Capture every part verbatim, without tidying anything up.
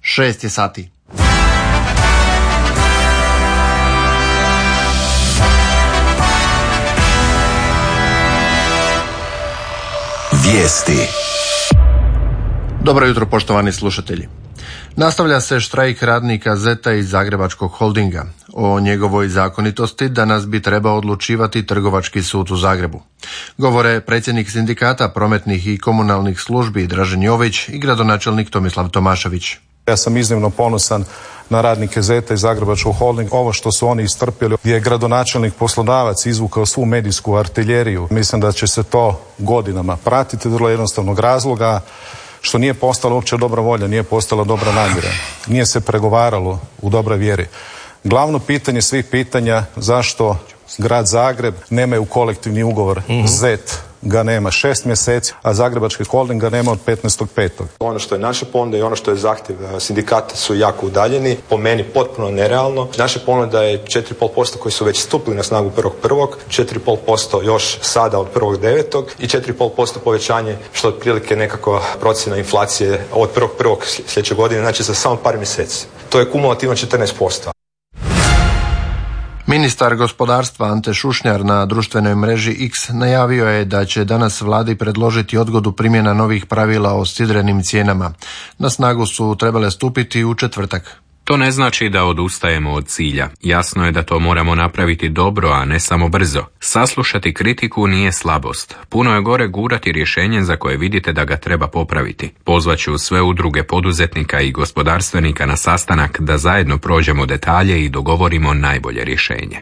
Šest je sati. Vijesti. Dobro jutro, poštovani slušatelji. Nastavlja se štrajk radnika Zeta iz Zagrebačkog holdinga. O njegovoj zakonitosti danas bi trebao odlučivati Trgovački sud u Zagrebu. Govore predsjednik sindikata prometnih i komunalnih službi Dražen Jović i gradonačelnik Tomislav Tomašević. Ja sam iznimno ponosan na radnike Zeta i Zagrebačkog holdinga. Ovo što su oni istrpjeli, gdje je gradonačelnik poslodavac izvukao svu medijsku artiljeriju. Mislim da će se to godinama pratiti, vrlo jednostavnog razloga što nije postala uopće dobra volja, nije postala dobra namjera. Nije se pregovaralo u dobroj vjeri. Glavno pitanje svih pitanja, zašto grad Zagreb nemaju kolektivni ugovor, mm-hmm. Zet ga nema šest mjeseci, a Zagrebački holding ga nema od petnaestog petog Ono što je naša ponuda i ono što je zahtjev sindikata su jako udaljeni, po meni potpuno nerealno. Naša ponuda je četiri i pol posto koji su već stupili na snagu prvog prvog, četiri i pol posto još sada od prvog devetog i četiri i pol posto povećanje, što je otprilike nekakva procjena inflacije od prvog prvog sljedeće godine, znači za samo par mjeseci. To je kumulativno četrnaest posto. Ministar gospodarstva Ante Šušnjar na društvenoj mreži X najavio je da će danas vladi predložiti odgodu primjena novih pravila o sidrenim cijenama. Na snagu su trebale stupiti u četvrtak. To ne znači da odustajemo od cilja. Jasno je da to moramo napraviti dobro, a ne samo brzo. Saslušati kritiku nije slabost. Puno je gore gurati rješenje za koje vidite da ga treba popraviti. Pozvaću sve udruge poduzetnika i gospodarstvenika na sastanak da zajedno prođemo detalje i dogovorimo najbolje rješenje.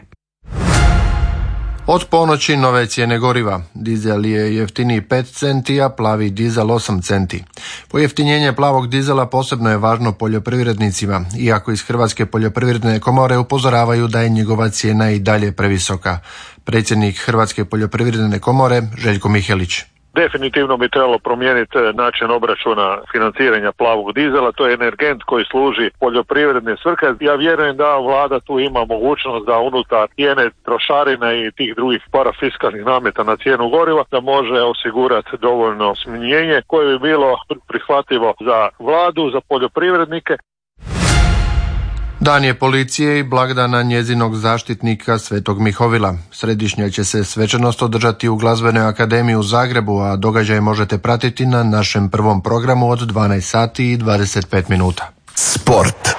Od ponoći nove cijene goriva. Dizel je jeftiniji pet centi, a plavi dizel osam centi. Pojeftinjenje plavog dizela posebno je važno poljoprivrednicima, iako iz Hrvatske poljoprivredne komore upozoravaju da je njegova cijena i dalje previsoka. Predsjednik Hrvatske poljoprivredne komore Željko Mihelić. Definitivno bi trebalo promijeniti način obračuna financiranja plavog dizela. To je energent koji služi poljoprivredne svrhe. Ja vjerujem da vlada tu ima mogućnost da unutar cijene trošarine i tih drugih parafiskalnih nameta na cijenu goriva da može osigurati dovoljno smanjenje koje bi bilo prihvatljivo za vladu, za poljoprivrednike. Dan je policije i blagdana njezinog zaštitnika Svetog Mihovila. Središnja će se svečanost održati u Glazbenoj akademiji u Zagrebu, a događaj možete pratiti na našem prvom programu od dvanaest sati i dvadeset pet minuta. Sport.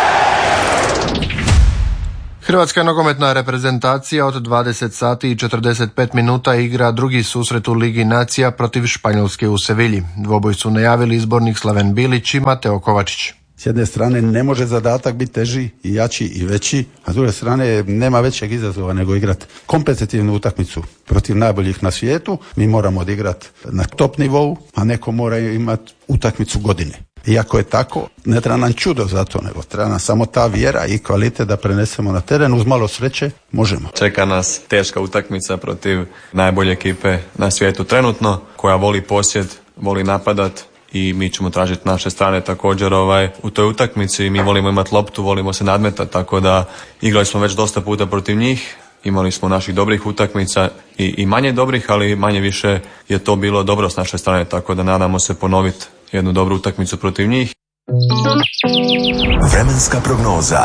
Hrvatska nogometna reprezentacija od dvadeset sati i četrdeset pet minuta igra drugi susret u Ligi nacija protiv Španjolske u Sevilji. Dvoboj su najavili izbornik Slaven Bilić i Mateo Kovačić. S jedne strane ne može zadatak biti teži i jači i veći, a s druge strane nema većeg izazova nego igrati kompetitivnu utakmicu protiv najboljih na svijetu. Mi moramo odigrati na top nivou, a neko mora imati utakmicu godine. Iako je tako, ne treba nam čudo za to, nego treba nam samo ta vjera i kvalitet da prenesemo na teren. Uz malo sreće možemo. Čeka nas teška utakmica protiv najbolje ekipe na svijetu trenutno, koja voli posjed, voli napadat, i mi ćemo tražiti naše strane također ovaj, u toj utakmici. Mi volimo imati loptu, volimo se nadmetati, tako da igrali smo već dosta puta protiv njih, imali smo naših dobrih utakmica i, i manje dobrih, ali manje više je to bilo dobro s naše strane, tako da nadamo se ponoviti jednu dobru utakmicu protiv njih. Vremenska prognoza.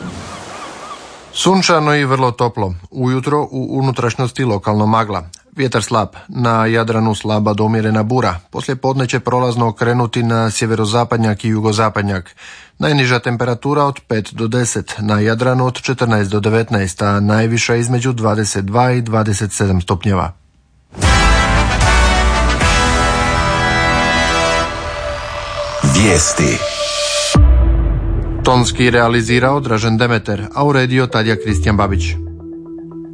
Sunčano i vrlo toplo. Ujutro u unutrašnjosti lokalno magla. Vjetar slab, na Jadranu slaba do umjerena bura. Poslije podne će prolazno okrenuti na sjeverozapadnjak i jugozapadnjak. Najniža temperatura od pet do deset, na Jadranu od četrnaest do devetnaest, a najviša između dvadeset dva i dvadeset sedam stupnjeva. Vijesti. Tonski realizirao Dražen Demeter, a uredio Tadija Kristijan Babić.